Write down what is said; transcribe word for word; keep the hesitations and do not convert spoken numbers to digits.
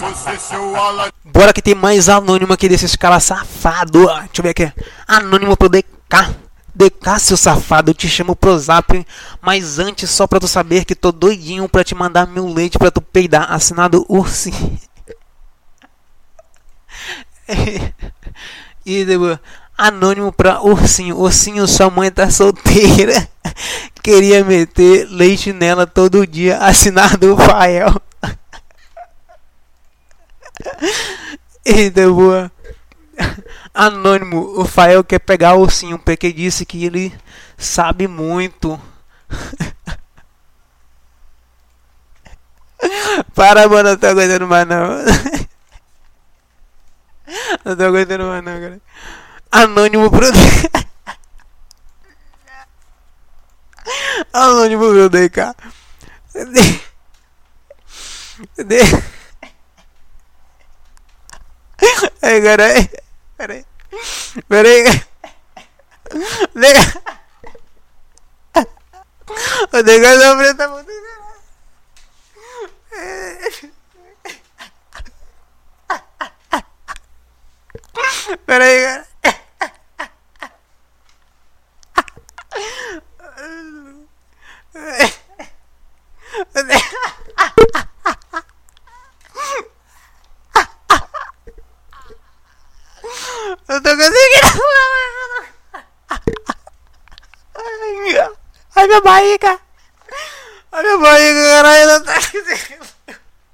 Bora que tem mais anônimo aqui desses caras safados. Deixa eu ver aqui. Anônimo pro D K. D K, seu safado, eu te chamo pro zap. Mas antes, só pra tu saber que tô doidinho pra te mandar meu leite pra tu peidar. Assinado Ursinho. E depois, anônimo pra Ursinho. Ursinho, sua mãe tá solteira. Queria meter leite nela todo dia. Assinado Fael. E depois, anônimo, o Fael quer pegar o Ursinho porque disse que ele sabe muito. Para, mano, não tô aguentando mais não. Não tô aguentando mais não, cara. Anônimo pro Anônimo pro D K. D... Ai, carai. Peraí. Peraí. Nega. O nega da preta muito. Peraí, cara. Eu tô conseguindo. Ai, minha barriga. Ai, minha barriga, caralho. Não tá conseguindo.